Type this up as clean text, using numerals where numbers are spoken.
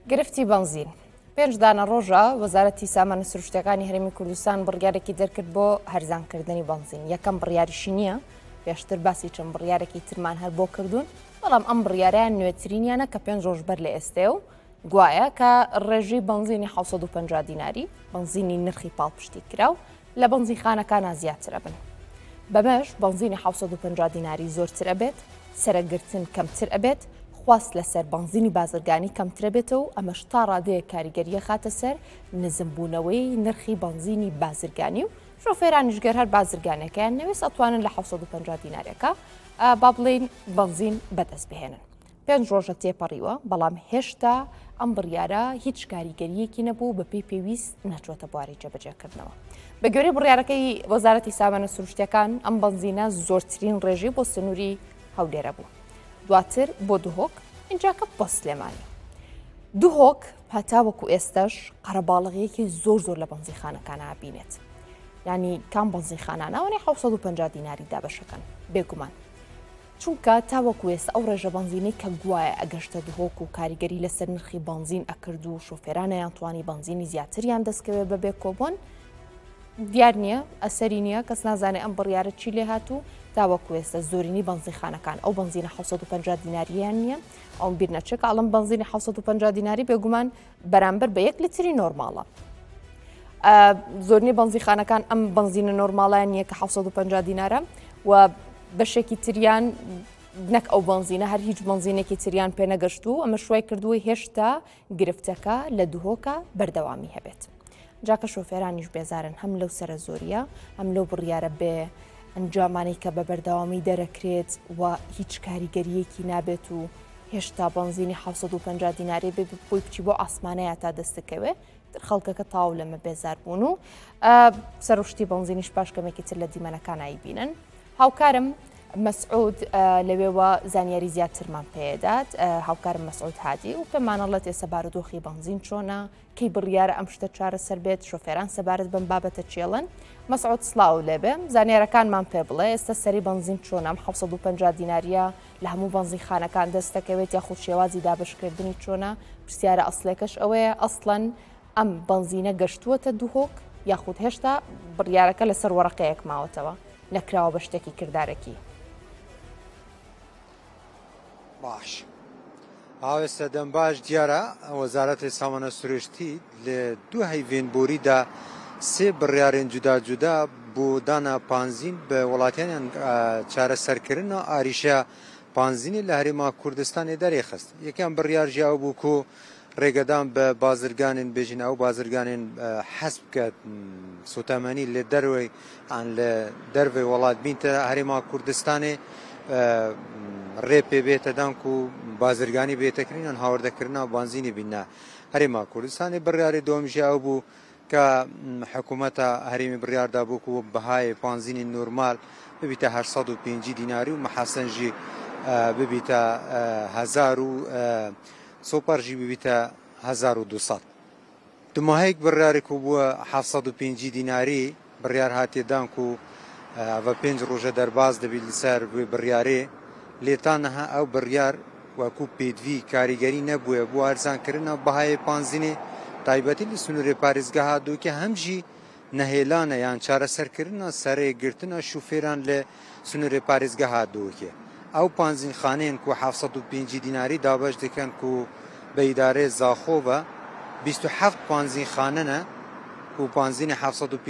گرفتی بنزین. 5 دانە ڕۆژە وەزارەتی سامانە سروشتیەکانی هەرێمی کوردستان بڕیارێکی دەرکرد بۆ هەرزانکردنی بنزین. یەکەم بڕیاریشی نییە، پێشتر باسی چەند بڕیارێکی ترمان هەر بۆ کردوون، بەڵام ئەم بڕیارەیان نوێترینیانە کە 5 ڕۆژ بەر لە ئێستێ و گوایە کە ڕێژی بنزینی 750 دیناری بنزینی نرخی پاڵپشتی کراو لە بنزینخانەکانە زیاترە بن. بەمەش بنزینی 750 دیناری زۆرتر ئەبێت، سەرەگرتن کەمتر ئەبێت، خواست لەسەر بنزینی بازرگانی کەمترە بێتەوە و ئەمەش تا ڕادەیە کاریگەریە خاتە سەر نزمبوونەوەی نرخی بنزینی بازرگانی و شۆفێرانیش گەر هەر بازرگانەکەیان نەوێت ئەتوانن لە 750 دینارێکە با بڵێن بنزین بەدەست بهێنن. 5 ڕۆژە تێپەڕیوە، بەڵام هێشتا ئەم بڕیارە هیچ کاریگەریەکی نەبوو بە پێی پێویست نەچۆتە بواری جێبەجێکردنەوە. بە گوێرەی بڕیارەکەی وەزارەتی سامانە سروشتیەکان ئەم بنزینە زۆرترین ڕێژی بۆ سنووری هەولێرە بوو. دواتر بۆ دوهۆک، اینجاکە بۆ سلێمانی. دوهۆک هەتاوەکو ئێستاش قەرەباڵغەیەکی زۆر لە بنزینخانەکانە بینێت. یعنی کام بنزینخانانەوەی 750 دیناری دابەشەکەن بێگومان. چونکە تاوەکو ئێستا ئەو ڕێژە بنزینەی کە گوایە ئەگەشتە دوهۆک و کاریگەری لەسەر نرخی بنزین ئەکرد و شۆفێرانەیان توانی بنزینی زیاتریان دەستکەوێت بەبێ کۆبوون، دیار نییە، ئەسەری نییە، کەس نازانێت ئەم بڕیارە چی لێ هاتوو. تاوەکو ئێستا زۆرینی بنزینخانەکان ئەو بنزینە 750 دیناریان نییە، ئەوم بیر نەچێت کە ئەڵم بنزینی 750 دیناری بێگومان بەرامبەر بە 1 لیتری نۆرماڵە. زۆرنی بنزینخانەکان ئەم بنزینە نۆرماڵیان نییە کە 750 دینارە و بەشێکی تریان نەک ئەو بنزینە هەر هیچ بنزینێکی تریان پێ نەگەشت و ئەمە شوای کردووە هێشتا گرفتەکە لە دوهۆکە بەردەوامی هەبێت. جاکە شۆفێرانیش بێزارن هەم لەو سرە زۆریە، هەم لەو بڕیارە بێ ئەنجامانی کە بە بەردەوامی دەرەکرێت و هیچ کاریگەریەکی نابێت و هێشتا بنزینی 750 دیناری بێ بۆی بچی بۆ ئاسمانەیە تا دەستەکەوێت. خەڵکەکە تاو لەمە بێزار بوون و سەرشتی بنزینیش پاشکەمێکی تر لە دیمەنەکانایی بینن. هاوکارم مەسعود لەوێوە زانیاری زیاترمان پێدات، هاوکارم مەسعود هادی و پێمانەڵێت ئێستا بارودۆخی بنزین چۆنە، کەی بڕیارە ئەم شتە چارەسەر بێت، شۆفێران سەبارەت بەم بابەتە چێڵن. مەسعود سڵاو لێبێ، زانیارەکانمان پێ بڵێ ئێستا سەری بنزین چۆنە، 750 دیناریە لە هەموو بنزینخانەکان دەستەکەوێت یاخود شێوازی دابشکردنی چۆنە. پرسیارە ئەسڵێکەش ئەوەیە ئەسڵەن ئەم بنزینە گەشتووەتە دوهۆک یاخود هێشتا بڕیارەکە لەسەر وەرەقەیەک ماوەتەوە نەکراوە بە شتێکی کردارەکی. باش ئاوێستا دەم باش دیارە وەزارەتی سامانە سروشتی لە دوو هەیڤێنبووریدا سێ بڕیارên جودا بۆ دانا پانزین بە وڵاتیانیان چارەسەرکردنەوە ئاریشە پانزینی لە هەرێما کوردستانی دەرێخست. یەکیان بڕیار ژیاو بوو و ڕێگەدان بە بازرگانên بێژین ئەو بازرگانên حەسب بکات سوتەمەنی لە دەروی لە دەروی وڵات بینتە هەرێما کوردستانی ڕێ پێ بێتە دانک و بازرگانی بێتەکردن هاوردەکردنەوە بنزینی بینە هەرێما کوردستانی. بڕیاری دۆم ژیاو بوو کە حکوومەتە هەرێمی بڕیاردا بوو و بەهای بنزینی نورمال ببیتە 850 دیناری و مەحەسەنژی ببیتە 1000 و سۆپەرژی ببیتە 1200. دوماهەیەک بڕیارێک بووە 750 دیناری بڕیار هاتیە دانک و بە 5 ڕۆژە دەرباز دەبیت لەسەر بڕیارێ لێتانەها ئەو بڕیار وەکو پێدوی کاریگەری نەبووە بۆ ئەرزانکردنەوە بەهای پانزینێ تایبەتی لە سنوورێ پارێزگاها دووکە هەمژی نەهێلانە یان چارەسەرکردنە سەرێگرتنە شوفێران لە سنوورێ پارێزگاها دووکێ. ئەو پانزینخانەیەن و 750 دیناری دابش دەکەن و بە ئیدارەی زاخۆڤە 27 پانزینخانەنە و پانزینی 750